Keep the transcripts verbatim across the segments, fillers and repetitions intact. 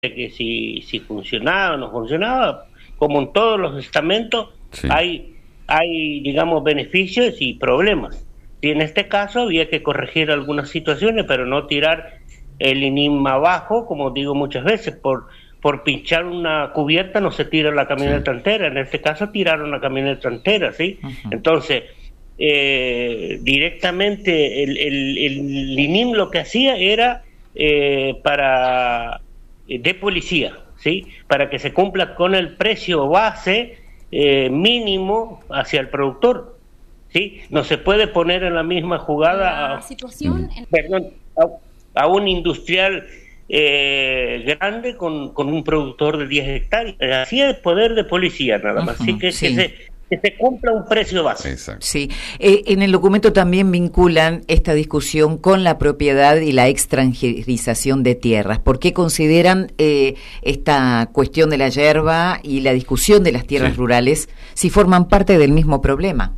que si, si funcionaba o no funcionaba, como en todos los estamentos, sí. hay, hay, digamos, beneficios y problemas. Y en este caso había que corregir algunas situaciones, pero no tirar el INIM abajo, como digo muchas veces, por, por pinchar una cubierta no se tira la camioneta sí. entera. En este caso tiraron la camioneta entera, ¿sí? Uh-huh. Entonces, eh, directamente el, el, el INIM lo que hacía era eh, para de policía, ¿sí? Para que se cumpla con el precio base eh, mínimo hacia el productor, ¿sí? No se puede poner en la misma jugada la a, situación en... perdón, a, a un industrial eh, grande con, con un productor de diez hectáreas. Así es poder de policía nada más, uh-huh, así que, sí. que se que se cumpla un precio base. Exacto. Sí, eh, en el documento también vinculan esta discusión con la propiedad y la extranjerización de tierras. ¿Por qué consideran eh, esta cuestión de la yerba y la discusión de las tierras sí. rurales si forman parte del mismo problema?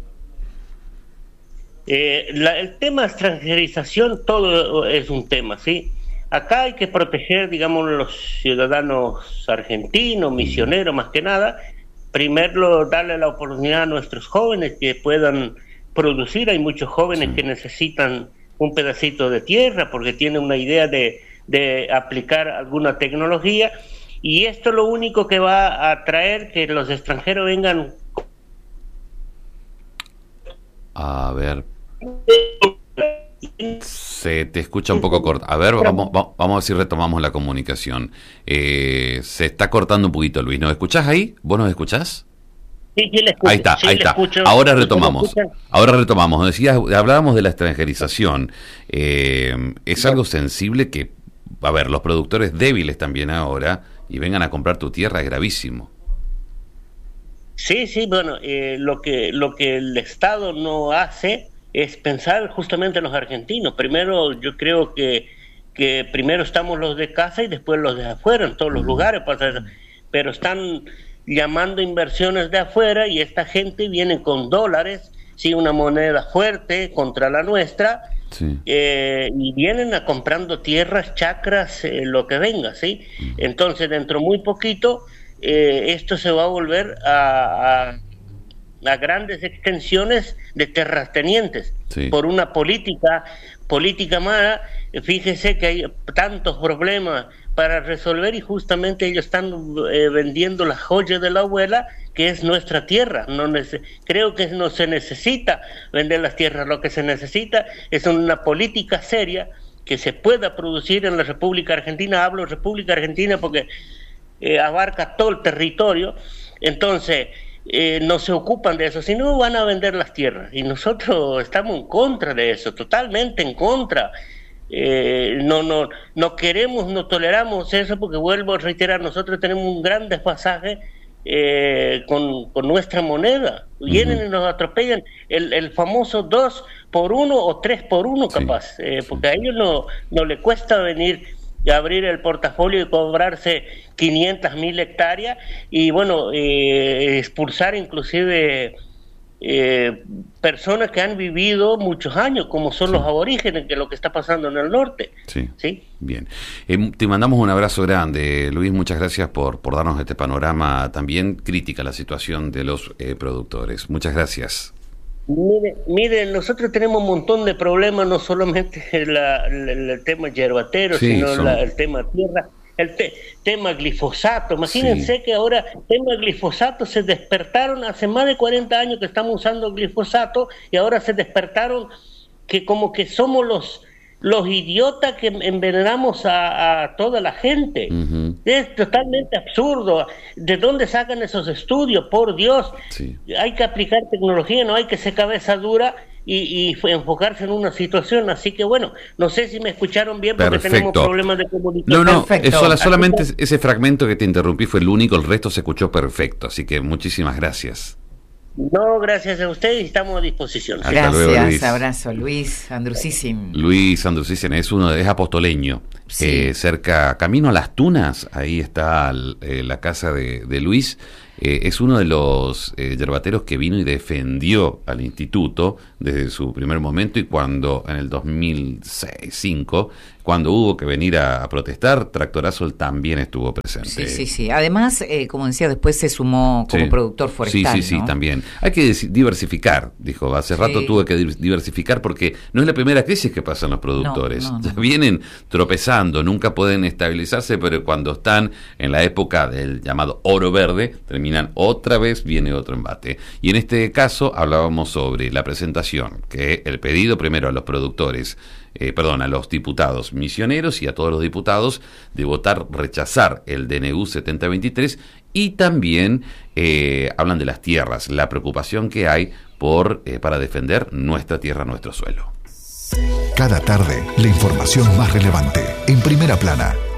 Eh, la, el tema extranjerización, todo es un tema, ¿sí? Acá hay que proteger, digamos, los ciudadanos argentinos, misioneros más que nada. Primero, darle la oportunidad a nuestros jóvenes que puedan producir. Hay muchos jóvenes sí. que necesitan un pedacito de tierra porque tienen una idea de, de aplicar alguna tecnología, y esto lo único que va a traer que los extranjeros vengan. A ver, se te escucha un poco corto. A ver, vamos, vamos a ver si retomamos la comunicación. Eh, se está cortando un poquito, Luis. ¿Nos escuchás ahí? ¿Vos nos escuchás? Sí, sí, le escucho. Ahí está, sí, ahí está. Escucho. Ahora retomamos. Ahora retomamos. Decías, hablábamos de la extranjerización. Eh, es algo sensible que, a ver, los productores débiles también ahora y vengan a comprar tu tierra es gravísimo. Sí, sí, bueno, eh, lo que lo que el Estado no hace es pensar justamente en los argentinos. Primero, yo creo que que primero estamos los de casa y después los de afuera, en todos los lugares pasa eso. Pero están llamando inversiones de afuera y esta gente viene con dólares, sí, una moneda fuerte contra la nuestra, sí. eh, y vienen a comprando tierras, chacras, eh, lo que venga, ¿sí? Uh-huh. Entonces, dentro muy poquito, eh, esto se va a volver a... a a grandes extensiones de terratenientes, sí. por una política política mala. Fíjese que hay tantos problemas para resolver y justamente ellos están eh, vendiendo la joya de la abuela, que es nuestra tierra. No nece- creo que no se necesita vender las tierras, lo que se necesita es una política seria que se pueda producir en la República Argentina. Hablo República Argentina porque eh, abarca todo el territorio. Entonces Eh, no se ocupan de eso, si no van a vender las tierras, y nosotros estamos en contra de eso, totalmente en contra. Eh, no, no, no queremos, no toleramos eso, porque vuelvo a reiterar, nosotros tenemos un gran desfasaje eh, con, con nuestra moneda. Vienen uh-huh. y nos atropellan el, el famoso dos por uno o tres por uno capaz, sí, eh, sí. porque a ellos no, no le cuesta venir y abrir el portafolio y cobrarse quinientas mil hectáreas y bueno, eh, expulsar inclusive eh, personas que han vivido muchos años, como son sí. los aborígenes, que es lo que está pasando en el norte. Sí, ¿sí? Bien. Eh, te mandamos un abrazo grande, Luis, muchas gracias por, por darnos este panorama también crítica a la situación de los eh, productores. Muchas gracias. Mire, mire, nosotros tenemos un montón de problemas, no solamente la, la, el tema yerbatero, sí, sino son... la, el tema tierra, el te, tema glifosato. Imagínense sí. que ahora el tema glifosato se despertaron, hace más de cuarenta años que estamos usando glifosato y ahora se despertaron que como que somos los los idiotas que envenenamos a, a toda la gente. Uh-huh. Es totalmente absurdo. ¿De dónde sacan esos estudios? Por Dios. Sí. Hay que aplicar tecnología, no hay que ser cabeza dura y, y enfocarse en una situación. Así que bueno, no sé si me escucharon bien porque Perfecto. tenemos problemas de comunicación. No, no, eso, solamente que... ese fragmento que te interrumpí fue el único, el resto se escuchó perfecto. Así que muchísimas gracias. No, gracias a ustedes y estamos a disposición. Hasta gracias, luego, Luis. Abrazo, Luis Andrucíssim. Luis Andrucíssim es uno, es apostoleño, sí. eh, cerca, camino a Las Tunas, ahí está eh, la casa de, de Luis, eh, es uno de los eh, yerbateros que vino y defendió al instituto desde su primer momento, y cuando en el dos mil seis, dos mil cinco, cuando hubo que venir a, a protestar, Tractorazo también estuvo presente. Sí, sí, sí. Además, eh, como decía, después se sumó como sí. productor forestal. Sí, sí, sí, ¿no? también. Hay que diversificar, dijo. Hace rato Sí. tuve que diversificar porque no es la primera crisis que pasan los productores. No, no, no. Ya vienen tropezando, nunca pueden estabilizarse, pero cuando están en la época del llamado oro verde, terminan otra vez, viene otro embate. Y en este caso hablábamos sobre la presentación, que el pedido primero a los productores, Eh, perdón, a los diputados misioneros y a todos los diputados de votar, rechazar el D N U setenta veintitrés, y también eh, hablan de las tierras, la preocupación que hay por eh, para defender nuestra tierra, nuestro suelo. Cada tarde, la información más relevante, en Primera Plana.